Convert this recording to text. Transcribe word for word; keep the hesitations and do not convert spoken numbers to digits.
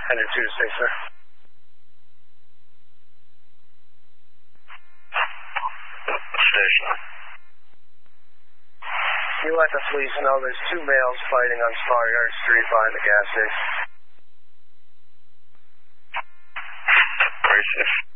Headed two to six, sir. Station. You let the police know there's two males fighting on Star Yard Street behind the gas station. Precinct.